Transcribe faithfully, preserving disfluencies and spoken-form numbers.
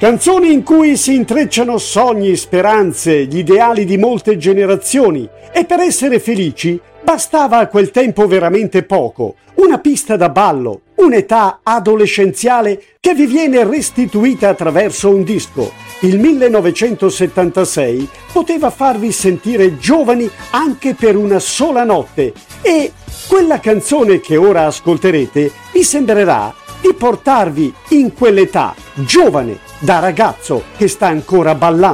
Canzoni in cui si intrecciano sogni, speranze, gli ideali di molte generazioni e per essere felici bastava a quel tempo veramente poco, una pista da ballo, un'età adolescenziale che vi viene restituita attraverso un disco. Il millenovecentosettantasei poteva farvi sentire giovani anche per una sola notte e quella canzone che ora ascolterete vi sembrerà di portarvi in quell'età giovane, da ragazzo che sta ancora ballando.